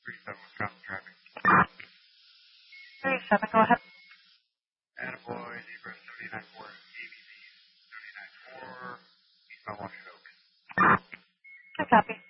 Wisconsin traffic. 37, go ahead. Attaboy, Zebra 79-4, ABC 79-4, eastbound Washington Oak. I copy.